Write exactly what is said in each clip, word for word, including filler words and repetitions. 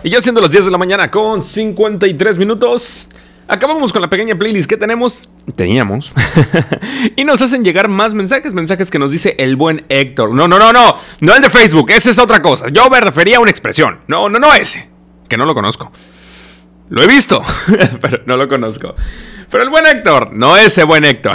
Y ya siendo las diez de la mañana con cincuenta y tres minutos, acabamos con la pequeña playlist que tenemos, teníamos, y nos hacen llegar más mensajes, mensajes que nos dice el buen Héctor. No, no, no, no, no el de Facebook, ese es otra cosa. Yo me refería a una expresión, no, no, no ese, que no lo conozco. Lo he visto, pero no lo conozco. Pero el buen Héctor, no ese buen Héctor.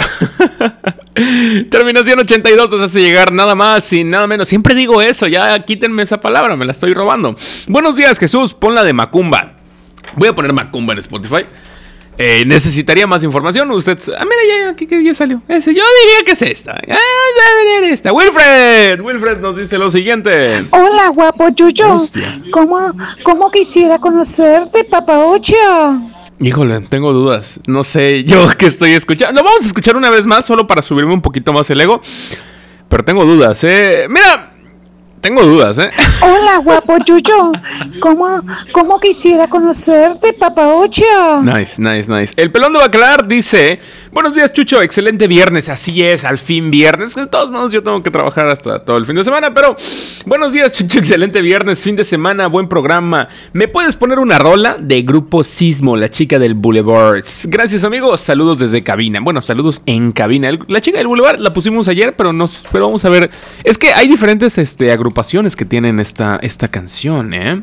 Terminación ochenta y dos nos hace llegar nada más y nada menos. Siempre digo eso, ya quítenme esa palabra, me la estoy robando. Buenos días, Jesús, ponla de Macumba. Voy a poner Macumba en Spotify. Eh, necesitaría más información. Usted. Ah, mira, ya, aquí ya, ya salió. Ese, yo diría que es esta. Ah, ya esta. Wilfred. Wilfred nos dice lo siguiente. Hola, guapo Yuyo. ¿Cómo, ¿Cómo quisiera conocerte, papaocha? Híjole, tengo dudas. No sé yo qué estoy escuchando. Lo vamos a escuchar una vez más, solo para subirme un poquito más el ego. Pero tengo dudas, eh. Mira. Tengo dudas, ¿eh? Hola, guapo Yuyo. ¿Cómo, ¿Cómo quisiera conocerte, papaocha? Nice, nice, nice. El pelón de Bacalar dice: buenos días, Chucho, excelente viernes. Así es, al fin viernes. De todos modos, yo tengo que trabajar hasta todo el fin de semana. Pero, buenos días, Chucho, excelente viernes, fin de semana, buen programa. ¿Me puedes poner una rola de Grupo Sismo, la chica del Boulevard? Gracias, amigos. Saludos desde cabina. Bueno, saludos en cabina. El, la chica del Boulevard la pusimos ayer, pero, nos, pero vamos a ver. Es que hay diferentes este, agrupaciones que tienen esta, esta canción, ¿eh?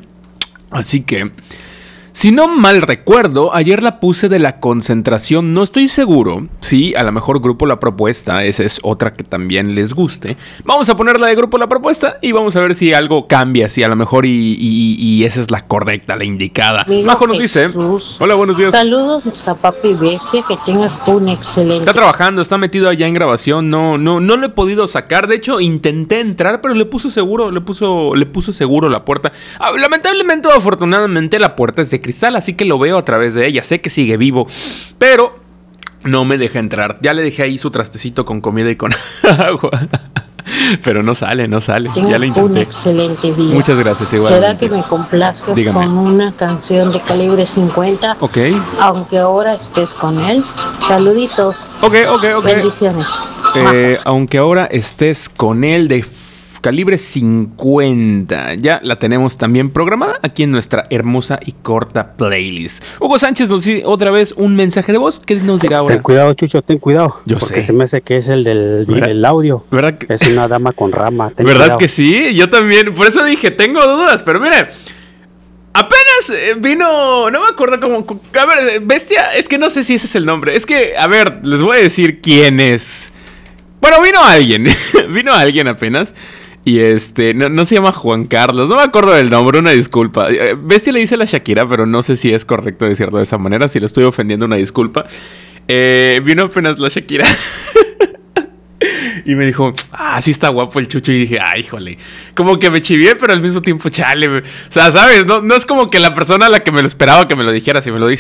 Así que, si no mal recuerdo, ayer la puse de La Concentración. No estoy seguro. Sí, a lo mejor Grupo La Propuesta. Esa es otra que también les guste. Vamos a ponerla de Grupo La Propuesta y vamos a ver si algo cambia. Si a lo mejor y, y, y esa es la correcta, la indicada. Amigo Majo nos Jesús, dice: hola, buenos días. Saludos a Papi Bestia, que tengas un excelente. Está trabajando, está metido allá en grabación. No, no, no lo he podido sacar. De hecho, intenté entrar, pero le puso seguro, le puso, le puso seguro la puerta. Ah, lamentablemente o afortunadamente, la puerta es de cristal, así que lo veo a través de ella. Sé que sigue vivo, pero no me deja entrar. Ya le dejé ahí su trastecito con comida y con agua, pero no sale, no sale. Tengas ya le intenté. Un excelente día. Muchas gracias, igual. ¿Será que me complazcas Dígame. con una canción de Calibre cincuenta? Ok. Aunque ahora estés con él. Saluditos. Ok, ok, ok. Bendiciones. Eh, aunque ahora estés con él, de Calibre cincuenta. Ya la tenemos también programada aquí en nuestra hermosa y corta playlist. Hugo Sánchez nos dice otra vez un mensaje de voz. ¿Qué nos dirá ahora? Ten cuidado, Chucho, ten cuidado. Yo porque sé. se me hace que es el del, del audio. ¿Verdad que, es una dama con rama. Ten ¿verdad cuidado. que sí? Yo también. Por eso dije, tengo dudas. Pero mire, apenas vino, no me acuerdo cómo. A ver, Bestia, es que no sé si ese es el nombre. Es que, a ver, les voy a decir quién es. Bueno, vino alguien. Vino alguien apenas. Y este, no, no se llama Juan Carlos, no me acuerdo del nombre, una disculpa. Bestia le dice a la Shakira, pero no sé si es correcto decirlo de esa manera. Si le estoy ofendiendo, una disculpa. Eh, vino apenas la Shakira y me dijo: ah, sí está guapo el Chucho. Y dije: ay, híjole. Como que me chivié, pero al mismo tiempo, chale. O sea, ¿sabes? No, no es como que la persona a la que me lo esperaba que me lo dijera. Si me lo dice